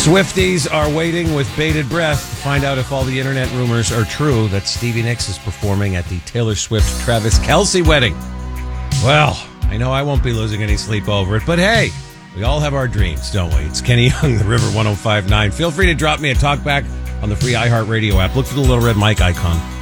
Swifties are waiting with bated breath to find out if all the internet rumors are true that Stevie Nicks is performing at the Taylor Swift-Travis Kelce wedding. Well, I know I won't be losing any sleep over it, but hey, we all have our dreams, don't we? It's Kenny Young, the River 105.9. Feel free to drop me a talk back on the free iHeartRadio app. Look for the little red mic icon.